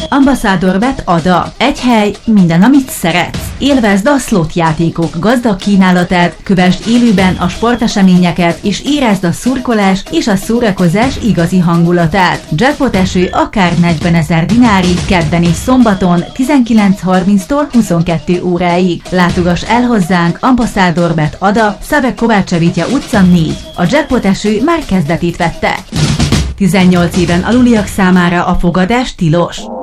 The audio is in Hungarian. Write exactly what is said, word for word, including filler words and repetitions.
Ambassador Bet Ada. Egy hely, minden, amit szeretsz. Élvezd a slot játékok gazdag kínálatát, kövesd élőben a sporteseményeket, és érezd a szurkolás és a szórakozás igazi hangulatát. Jackpot eső akár negyvenezer dinárig, kedden és szombaton tizenkilenc harminctól huszonkettő óráig. Látogass el hozzánk, Ambassador Bet Ada, Szavek Kovácsevitja utca négy. A Jackpot eső már kezdetét vette. tizennyolc éven aluliak számára a fogadás tilos.